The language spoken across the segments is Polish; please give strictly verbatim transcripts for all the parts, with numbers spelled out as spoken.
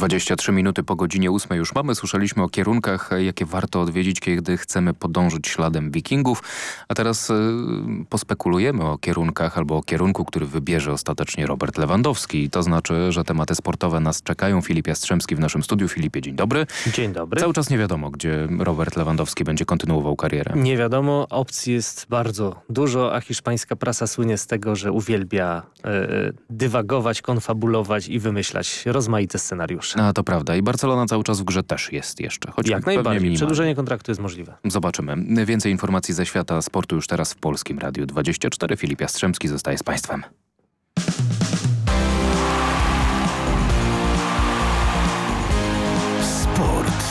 dwadzieścia trzy minuty po godzinie ósmej już mamy. Słyszeliśmy o kierunkach, jakie warto odwiedzić, kiedy chcemy podążyć śladem Wikingów. A teraz y, pospekulujemy o kierunkach albo o kierunku, który wybierze ostatecznie Robert Lewandowski. To znaczy, że tematy sportowe nas czekają. Filip Jastrzębski w naszym studiu. Filipie, dzień dobry. Dzień dobry. Cały czas nie wiadomo, gdzie Robert Lewandowski będzie kontynuował karierę. Nie wiadomo, opcji jest bardzo dużo, a hiszpańska prasa słynie z tego, że uwielbia y, dywagować, konfabulować i wymyślać rozmaite scenariusze. A to prawda. I Barcelona cały czas w grze też jest jeszcze. Choć Jak najbardziej. Przedłużenie kontraktu jest możliwe. Zobaczymy. Więcej informacji ze świata sportu już teraz w Polskim Radiu dwadzieścia cztery. Filip Jastrzębski zostaje z Państwem. Sport.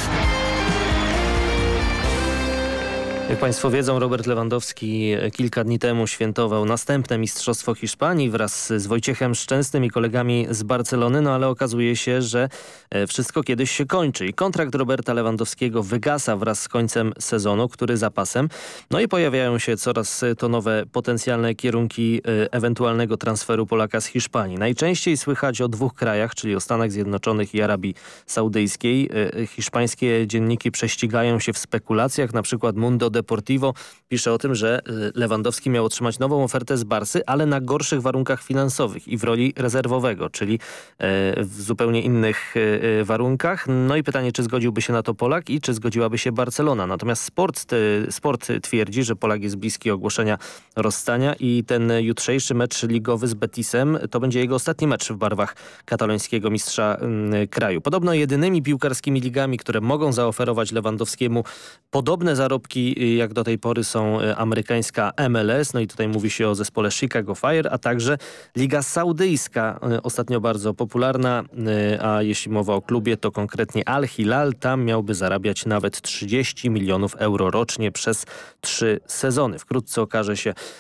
Jak Państwo wiedzą, Robert Lewandowski kilka dni temu świętował następne Mistrzostwo Hiszpanii wraz z Wojciechem Szczęsnym i kolegami z Barcelony, no ale okazuje się, że wszystko kiedyś się kończy i kontrakt Roberta Lewandowskiego wygasa wraz z końcem sezonu, który za pasem. No i pojawiają się coraz to nowe potencjalne kierunki ewentualnego transferu Polaka z Hiszpanii. Najczęściej słychać o dwóch krajach, czyli o Stanach Zjednoczonych i Arabii Saudyjskiej. Hiszpańskie dzienniki prześcigają się w spekulacjach, na przykład Mundo Deportivo pisze o tym, że Lewandowski miał otrzymać nową ofertę z Barsy, ale na gorszych warunkach finansowych i w roli rezerwowego, czyli w zupełnie innych warunkach. No i pytanie, czy zgodziłby się na to Polak i czy zgodziłaby się Barcelona. Natomiast sport, sport twierdzi, że Polak jest bliski ogłoszenia rozstania i ten jutrzejszy mecz ligowy z Betisem to będzie jego ostatni mecz w barwach katalońskiego mistrza kraju. Podobno jedynymi piłkarskimi ligami, które mogą zaoferować Lewandowskiemu podobne zarobki jak do tej pory są amerykańska M L S, no i tutaj mówi się o zespole Chicago Fire, a także Liga Saudyjska, ostatnio bardzo popularna, a jeśli mowa o klubie, to konkretnie Al Hilal, tam miałby zarabiać nawet trzydzieści milionów euro rocznie przez trzy sezony. Wkrótce okaże się,